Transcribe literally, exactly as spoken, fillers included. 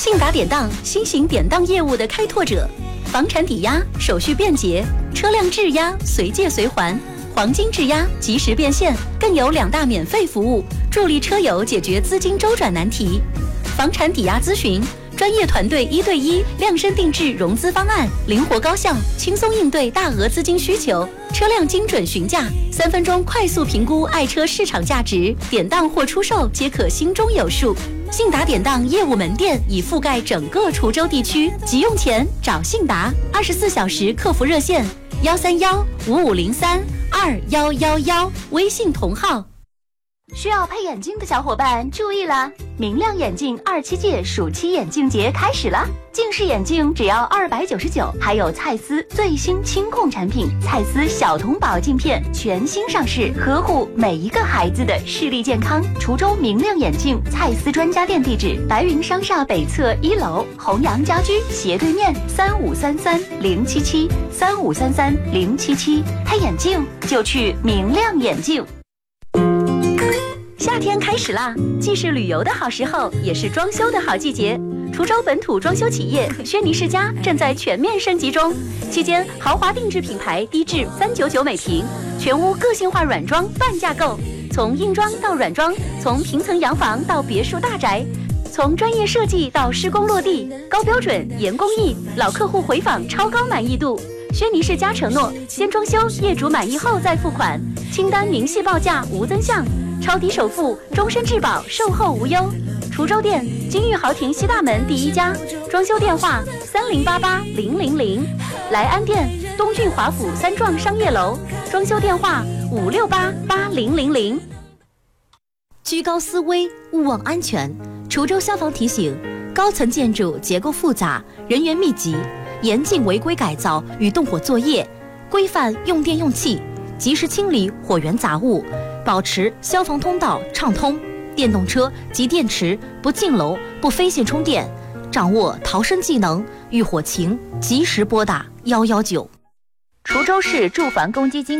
信达典当，新型典当业务的开拓者，房产抵押手续便捷，车辆质押随借随还，黄金质押及时变现，更有两大免费服务，助力车友解决资金周转难题。房产抵押咨询，专业团队一对一量身定制融资方案，灵活高效，轻松应对大额资金需求。车辆精准询价，三分钟快速评估爱车市场价值，典当或出售皆可心中有数。信达典当业务门店已覆盖整个滁州地区，急用钱找信达，二十四小时客服热线幺三幺五五零三二幺幺幺，微信同号。需要配眼镜的小伙伴注意了，明亮眼镜二七届暑期眼镜节开始了，近视眼镜只要二百九十九，还有蔡司最新清控产品蔡司小童宝镜片全新上市，呵护每一个孩子的视力健康。滁州明亮眼镜蔡司专家店地址：白云商厦北侧一楼，弘阳家居斜对面，三五三三零七七三五三三零七七，配眼镜就去明亮眼镜。夏天开始啦，既是旅游的好时候，也是装修的好季节。滁州本土装修企业轩尼诗家正在全面升级中，期间豪华定制品牌低至三九九每平，全屋个性化软装半价购，从硬装到软装，从平层洋房到别墅大宅，从专业设计到施工落地，高标准严工艺，老客户回访超高满意度。轩尼诗家承诺，先装修，业主满意后再付款，清单明细报价无增项。超低首付，终身质保，售后无忧。滁州店金玉豪庭西大门第一家，装修电话三零八八零零零。莱安店东郡华府三幢商业楼，装修电话五六八八零零零。 居高思危，勿忘安全。滁州消防提醒：高层建筑结构复杂，人员密集，严禁违规改造与动火作业，规范用电用气，及时清理火源杂物。保持消防通道畅通，电动车及电池不进楼、不飞线充电，掌握逃生技能，遇火情及时拨打幺幺九。 滁州市住房公积金